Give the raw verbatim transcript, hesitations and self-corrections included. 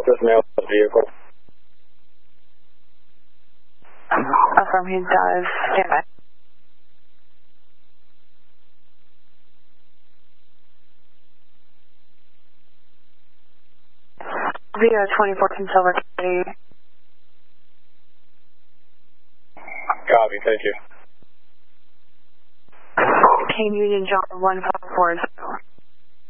focus male vehicle. Affirm, he does. Stand by. Via twenty fourteen Silver Caddy. Copy, thank you. Kane Union John one five four zero.